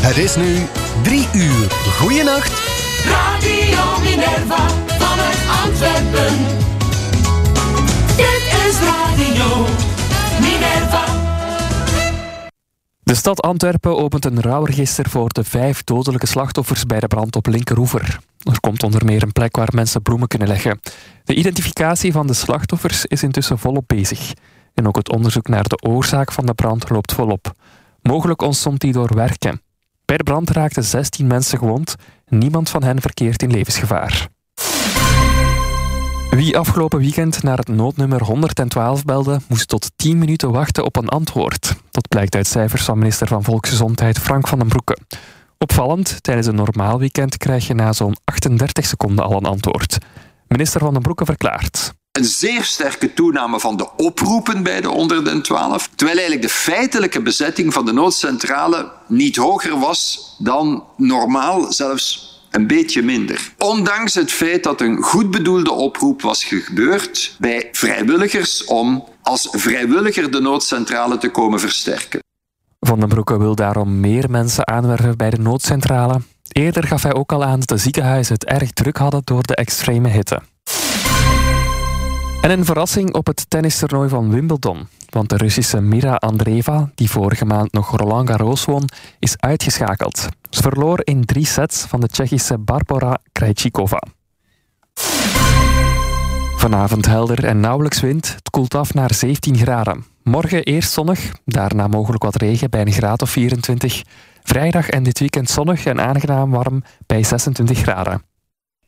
Het is nu 3 uur. Goeienacht. Radio Minerva vanuit Antwerpen. Dit is Radio Minerva. De stad Antwerpen opent een rouwregister voor de 5 dodelijke slachtoffers bij de brand op Linkeroever. Er komt onder meer een plek waar mensen bloemen kunnen leggen. De identificatie van de slachtoffers is intussen volop bezig. En ook het onderzoek naar de oorzaak van de brand loopt volop. Mogelijk ontstond die door werken. Bij de brand raakten 16 mensen gewond. Niemand van hen verkeert in levensgevaar. Wie afgelopen weekend naar het noodnummer 112 belde, moest tot 10 minuten wachten op een antwoord. Dat blijkt uit cijfers van minister van Volksgezondheid Frank van den Broeke. Opvallend, tijdens een normaal weekend krijg je na zo'n 38 seconden al een antwoord. Minister van den Broeke verklaart: een zeer sterke toename van de oproepen bij de 112, terwijl eigenlijk de feitelijke bezetting van de noodcentrale niet hoger was dan normaal, zelfs een beetje minder. Ondanks het feit dat een goed bedoelde oproep was gebeurd bij vrijwilligers om als vrijwilliger de noodcentrale te komen versterken. Van den Broeke wil daarom meer mensen aanwerven bij de noodcentrale. Eerder gaf hij ook al aan dat de ziekenhuizen het erg druk hadden door de extreme hitte. En een verrassing op het tennistoernooi van Wimbledon. Want de Russische Mira Andreeva, die vorige maand nog Roland Garros won, is uitgeschakeld. Ze verloor in 3 sets van de Tsjechische Barbora Krejcikova. Vanavond helder en nauwelijks wind. Het koelt af naar 17 graden. Morgen eerst zonnig, daarna mogelijk wat regen bij een graad of 24. Vrijdag en dit weekend zonnig en aangenaam warm bij 26 graden.